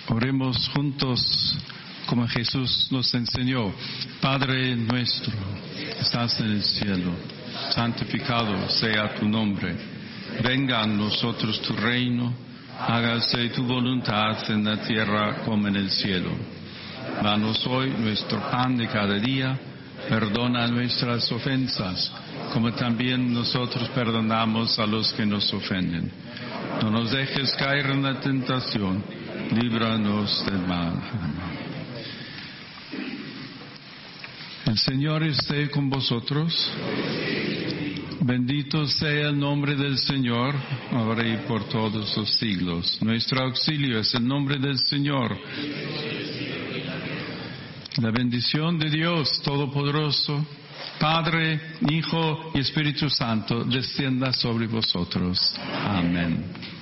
Oremos juntos como Jesús nos enseñó. Padre nuestro, que estás en el cielo, santificado sea tu nombre. Venga a nosotros tu reino, hágase tu voluntad en la tierra como en el cielo. Danos hoy nuestro pan de cada día, perdona nuestras ofensas, como también nosotros perdonamos a los que nos ofenden. No nos dejes caer en la tentación, líbranos del mal. Amén. El Señor esté con vosotros. Bendito sea el nombre del Señor, ahora y por todos los siglos. Nuestro auxilio es el nombre del Señor. La bendición de Dios Todopoderoso, Padre, Hijo y Espíritu Santo, descienda sobre vosotros. Amén.